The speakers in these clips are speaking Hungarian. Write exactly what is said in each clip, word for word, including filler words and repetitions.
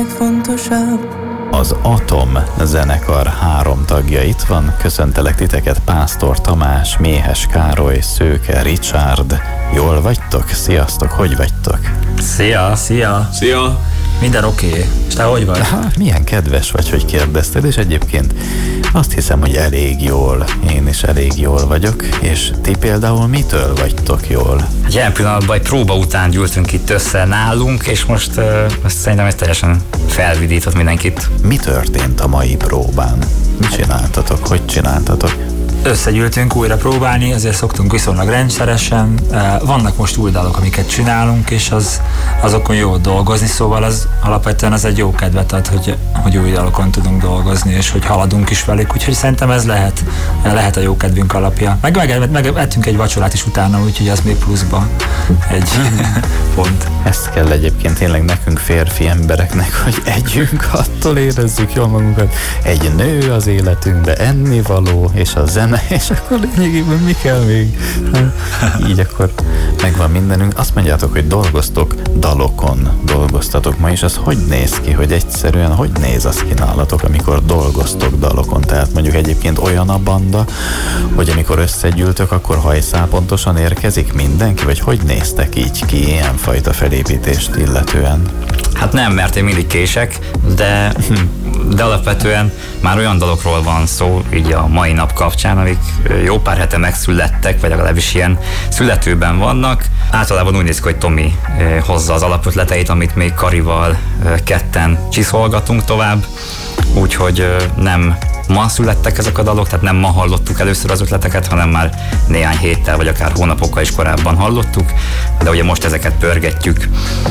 legfontosabb. Az Atom zenekar három tagja itt van. Köszöntelek titeket, Pásztor Tamás, Méhes Károly, Szőke Richard. Jól vagytok? Sziasztok, hogy vagytok? Szia! Szia! Szia! Minden oké. Okay. És te hogy vagy? Ha, milyen kedves vagy, hogy kérdezted, és egyébként azt hiszem, hogy elég jól. Én is elég jól vagyok, és ti például mitől vagytok jól? Jelen pillanatban egy próba után gyűltünk itt össze nálunk, és most uh, azt szerintem ez teljesen felvidított mindenkit. Mi történt a mai próbán? Mit csináltatok? Hogy csináltatok? Összegyűltünk újra próbálni, azért szoktunk viszonylag rendszeresen. Vannak most új dalok, amiket csinálunk, és az, azokon jó dolgozni, szóval az alapvetően az egy jó kedvet ad, hogy, hogy új dalokon tudunk dolgozni, és hogy haladunk is velük, úgyhogy szerintem ez lehet, lehet a jó kedvünk alapja. Meg, meg, meg ettünk egy vacsorát is utána, úgyhogy az még pluszba egy pont. Ezt kell egyébként tényleg nekünk, férfi embereknek, hogy együnk, attól érezzük jól magunkat. Egy nő az életünkbe, ennivaló, és a zene, és akkor lényegében mi kell még? Így akkor megvan mindenünk. Azt mondjátok, hogy dolgoztok dalokon, dolgoztatok ma is, az hogy néz ki, hogy egyszerűen hogy néz az ki nálatok, amikor dolgoztok dalokon? Tehát mondjuk egyébként olyan a banda, hogy amikor összegyűltök, akkor hajszálpontosan érkezik mindenki, vagy hogy néztek így ki ilyenfajta felépítést illetően? Hát nem, mert én mindig kések, de, de alapvetően már olyan dalokról van szó, így a mai nap kapcsán, amik jó pár hete megszülettek, vagy legalábbis ilyen születőben vannak. Általában úgy néz ki, hogy Tomi hozza az alapötleteit, amit még Karival ketten csiszolgatunk tovább, úgyhogy nem ma születtek ezek a dalok, tehát nem ma hallottuk először az ötleteket, hanem már néhány héttel, vagy akár hónapokkal is korábban hallottuk, de ugye most ezeket pörgetjük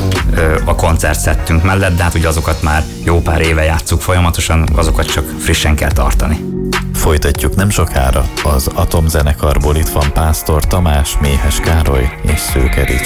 a koncertszettünk mellett, de hát ugye azokat már jó pár éve játsszuk folyamatosan, azokat csak frissen kell tartani. Folytatjuk nem sokára. Az Atom zenekarból itt van Pásztor Tamás, Méhes Károly és Szőke Richard.